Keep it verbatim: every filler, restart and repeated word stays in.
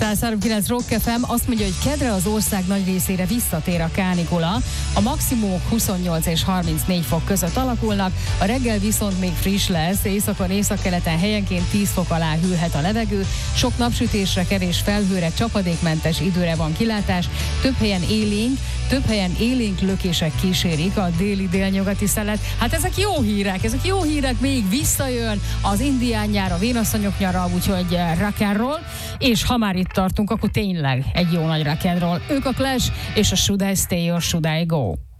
száz három kilenc Rock ef em azt mondja, hogy kedre az ország nagy részére visszatér a kánikula. A maximumok huszonnyolc és harmincnégy fok között alakulnak, a reggel viszont még friss lesz, északon, északkeleten helyenként tíz fok alá hűlhet a levegő, sok napsütésre, kevés felhőre, csapadékmentes időre van kilátás, több helyen élénk, több helyen élénk lökések kísérik a déli délnyugati szelet. Hát ezek jó hírek, ezek jó hírek, még visszajön az indián nyár, a vénasszonyok nyara, úgyhogy rock and roll, és ha már itt tartunk, akkor tényleg egy jó nagy rock and roll. Ők a Clash és a Should I Stay or Should I Go?